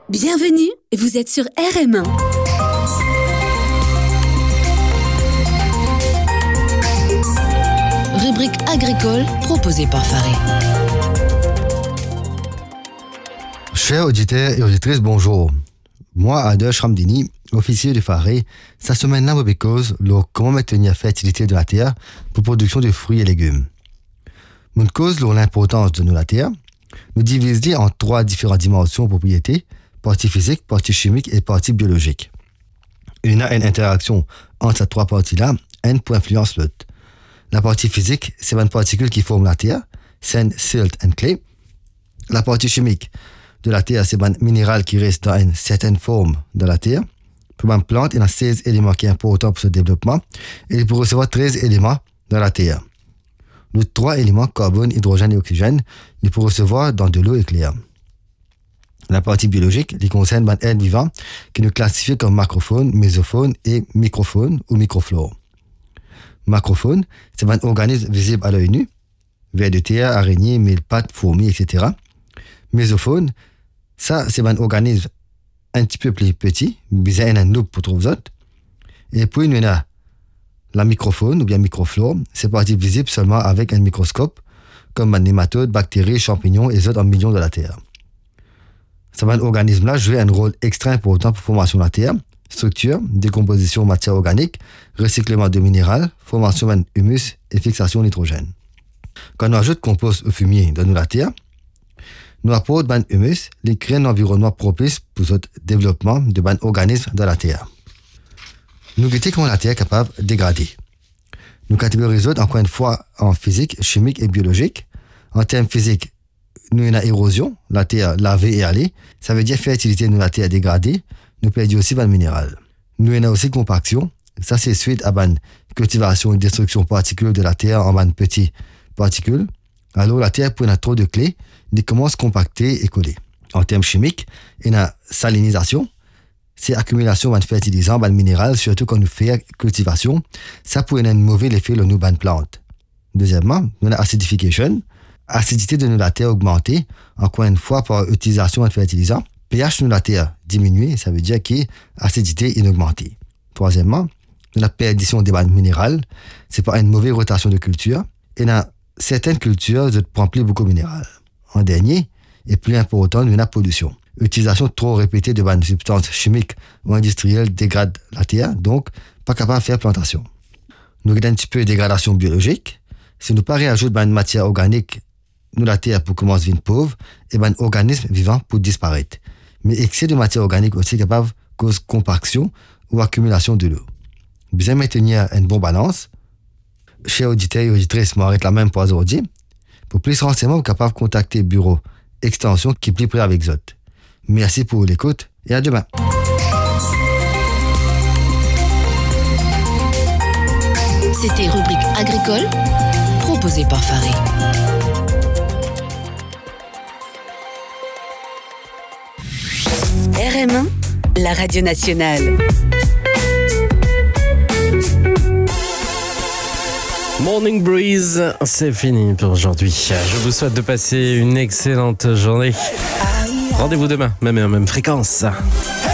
Bienvenue, vous êtes sur RM1. Rubrique agricole proposée par Faré. Chers auditeurs et auditrices, bonjour. Moi, Adesh Ramdini, officier de Faré, cette semaine-là, je cause comment maintenir la fertilité de la terre pour production de fruits et légumes. Mon cause l'importance de la terre. Nous divisons en 3 différentes dimensions de propriété, partie physique, partie chimique et partie biologique. Il y a une interaction entre ces 3 parties-là, pour influence l'autre. La partie physique, c'est une particule qui forme la terre, sand, silt and clay. La partie chimique de la terre, c'est un minéral qui reste dans une certaine forme de la terre. Pour une plante, il y a 16 éléments qui sont importants pour ce développement et il peut recevoir 13 éléments dans la terre. Les 3 éléments, carbone, hydrogène et oxygène, il peut recevoir dans de l'eau et claire. La partie biologique, il concerne un être vivant qui nous classifie comme macrofaune, mésofaune et microfaune ou microflore. Macrofaune, c'est un organisme visible à l'œil nu, vers de terre, araignées, mille-pattes, fourmis, etc. Mésofaune, ça, c'est un organisme un petit peu plus petit, bizarre un loup pour trouver autres. Et puis, il y a la microfaune ou bien microflore, c'est partie visible seulement avec un microscope, comme un nématode, bactéries, champignons et autres en millions de la terre. Cet organisme-là joue un rôle extrêmement important pour la formation de la terre, structure, décomposition de matière organique, recyclement de minéraux, formation d'humus et fixation de nitrogène. Quand on ajoute compost au fumier dans la terre, nous apportons de humus, qui crée un environnement propice pour le développement de organismes dans la terre. Nous guettons comment la terre est capable de dégrader. Nous catégorisons encore une fois en physique, chimique et biologique. En termes physiques, nous avons érosion, la terre lavée et allée. Ça veut dire fertilité de la terre dégradée. Nous perdons aussi le minéral. Nous avons aussi compaction. Ça, c'est suite à la cultivation et destruction particulière de la terre en petites particules. Alors, la terre, pour trop de clés, elle commence à compacter et coller. En termes chimiques, il y a salinisation. C'est accumulation de fertilisants, de minéral, surtout quand nous faisons cultivation. Ça peut avoir un mauvais effet sur nos plantes. Deuxièmement, nous avons acidification. Acidité de la terre augmentée, encore une fois par utilisation de fertilisants. pH de la terre diminué, ça veut dire qu'il y a acidité inaugmentée. Troisièmement, la perdition des bandes minérales, c'est par une mauvaise rotation de culture. Et dans certaines cultures, ne prend plus beaucoup de minéral. En dernier, et plus important, il y a la pollution. Utilisation trop répétée de bandes substances chimiques ou industrielles dégrade la terre, donc pas capable de faire plantation. Nous avons un petit peu de dégradation biologique. Si nous ne réajoutons pas de matière organique, nous la terre pour commencer à devenir pauvre, et un organisme vivant pour disparaître. Mais excès de matière organique aussi capable de causer compaction ou accumulation de l'eau. Bien maintenir une bonne balance. Chers auditeurs et auditrices, je m'arrête là même pour aujourd'hui. Pour plus de renseignements, vous êtes capable de contacter le bureau Extension qui est plus près avec Zot. Merci pour l'écoute et à demain. C'était rubrique agricole proposée par Faré. RM1, la radio nationale. Morning Breeze, c'est fini pour aujourd'hui. Je vous souhaite de passer une excellente journée. Rendez-vous demain, même fréquence.